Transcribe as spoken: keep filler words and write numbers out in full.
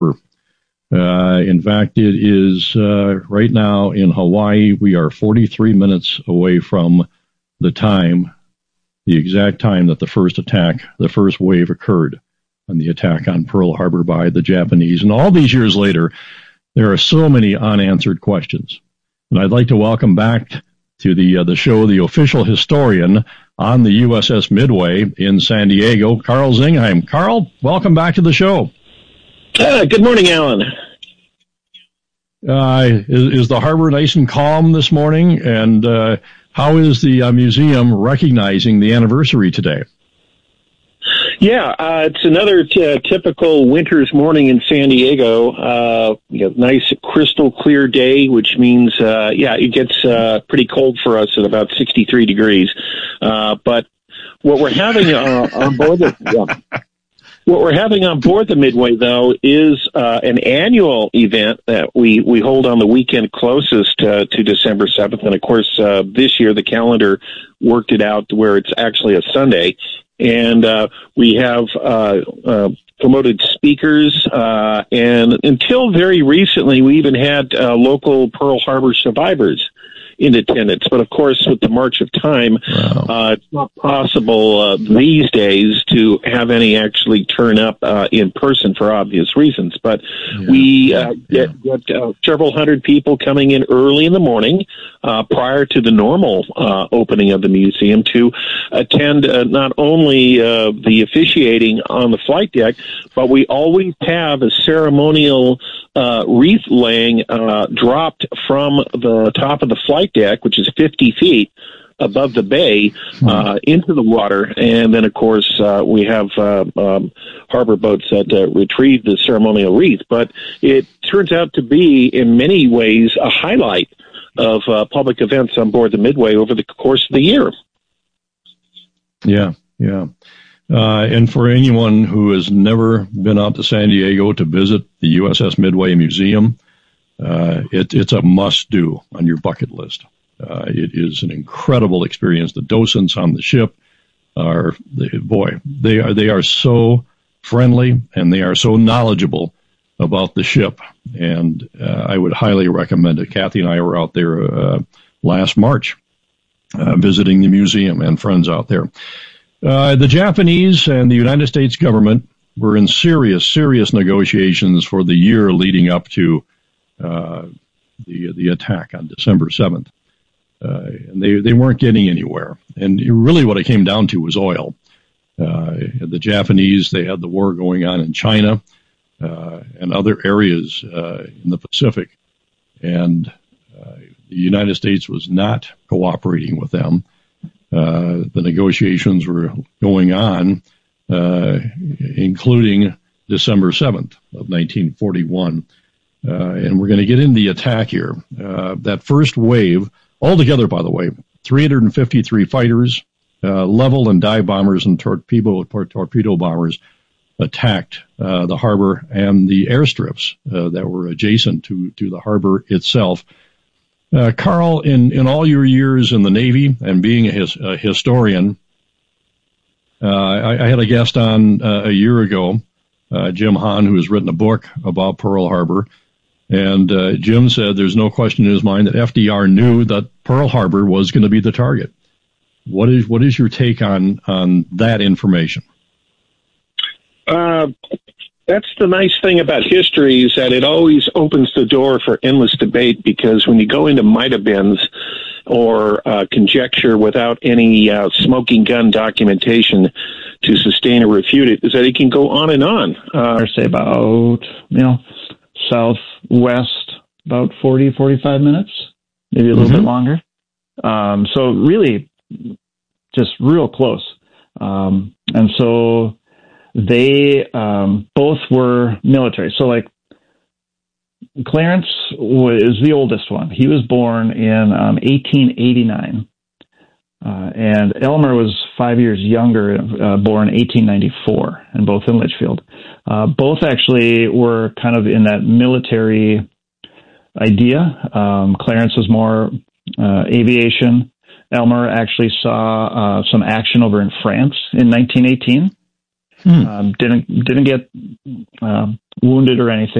Uh, in fact, it is uh, right now in Hawaii. We are forty-three minutes away from the time, the exact time that the first attack, the first wave occurred, on the attack on Pearl Harbor by the Japanese. And all these years later, there are so many unanswered questions. And I'd like to welcome back to the uh, the show the official historian on the U S S Midway in San Diego, Carl Zingheim. Carl, welcome back to the show. Uh, good morning, Alan. Uh, is, is the harbor nice and calm this morning? And uh, how is the uh, museum recognizing the anniversary today? Yeah, uh, it's another t- typical winter's morning in San Diego. Uh, you know, nice crystal clear day, which means, uh, yeah, it gets uh, pretty cold for us at about sixty-three degrees. Uh, but what we're having uh, on board the... Yeah. What we're having on board the Midway, though, is uh, an annual event that we, we hold on the weekend closest uh, to December seventh. And, of course, uh, this year the calendar worked it out to where it's actually a Sunday. And uh, we have uh, uh, promoted speakers. Uh, and until very recently, we even had uh, local Pearl Harbor survivors in attendance. But, of course, with the march of time, wow. uh, it's not possible uh, these days to have any actually turn up uh, in person for obvious reasons. But yeah. we uh, yeah. get, get uh, several hundred people coming in early in the morning uh, prior to the normal uh, opening of the museum to attend uh, not only uh, the officiating on the flight deck, but we always have a ceremonial uh, wreath laying uh, dropped from the top of the flight deck, which is fifty feet above the bay, uh, into the water. And then, of course, uh, we have uh, um, harbor boats that uh, retrieve the ceremonial wreath. But it turns out to be, in many ways, a highlight of uh, public events on board the Midway over the course of the year. Yeah, yeah. Uh, and for anyone who has never been out to San Diego to visit the U S S Midway Museum, uh, it, it's a must-do on your bucket list. Uh, it is an incredible experience. The docents on the ship are, they, boy, they are they are so friendly and they are so knowledgeable about the ship. And uh, I would highly recommend it. Kathy and I were out there uh, last March uh, visiting the museum and friends out there. Uh, the Japanese and the United States government were in serious, serious negotiations for the year leading up to uh, the the attack on December seventh. Uh, and they, they weren't getting anywhere. And really what it came down to was oil. Uh, the Japanese, they had the war going on in China uh, and other areas uh, in the Pacific. And uh, the United States was not cooperating with them. Uh, the negotiations were going on, uh, including December seventh of nineteen forty-one. Uh, and we're going to get into the attack here. Uh, that first wave, altogether, by the way, three hundred fifty-three fighters, uh, level and dive bombers and torpedo, torpedo bombers attacked uh, the harbor and the airstrips uh, that were adjacent to, to the harbor itself. Uh, Carl, in, in all your years in the Navy and being a, his, a historian, uh, I, I had a guest on uh, a year ago, uh, Jim Hahn, who has written a book about Pearl Harbor. And uh, Jim said there's no question in his mind that F D R knew that Pearl Harbor was going to be the target. What is what is your take on, on that information? Uh, that's the nice thing about history is that it always opens the door for endless debate, because when you go into might have beens or uh, conjecture without any uh, smoking gun documentation to sustain or refute it, is that it can go on and on. Uh, or say about, you know, southwest, about forty, forty-five minutes, maybe a little mm-hmm. bit longer. Um, so really just real close. Um, and so they um, both were military. So like Clarence was the oldest one. He was born in um, eighteen eighty-nine. Uh, and Elmer was five years younger, uh, born eighteen ninety-four, and both in Litchfield. Uh, both actually were kind of in that military idea. Um, Clarence was more uh, aviation. Elmer actually saw uh, some action over in France in nineteen eighteen. Hmm. Um, didn't didn't get um, wounded or anything.